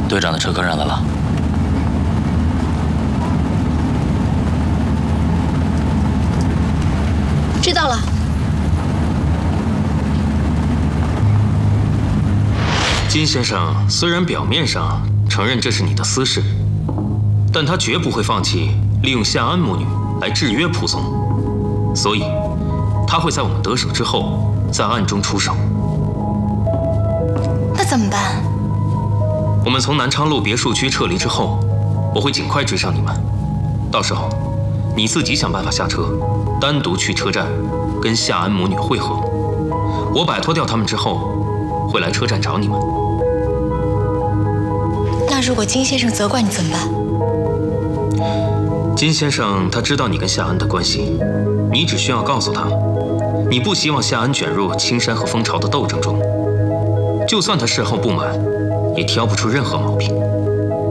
队长的车客人来了。 知道了。 金先生虽然表面上承认这是你的私事，但他绝不会放弃利用夏安母女来制约蒲松，所以他会在我们得手之后，在暗中出手。 那怎么办？ 我们从南昌路别墅区撤离之后，我会尽快追上你们。到时候，你自己想办法下车，单独去车站跟夏安母女会合。我摆脱掉他们之后，会来车站找你们。 那如果金先生责怪你怎么办？ 金先生他知道你跟夏安的关系，你只需要告诉他，你不希望夏安卷入青山和蜂巢的斗争中。就算他事后不满，也挑不出任何毛病。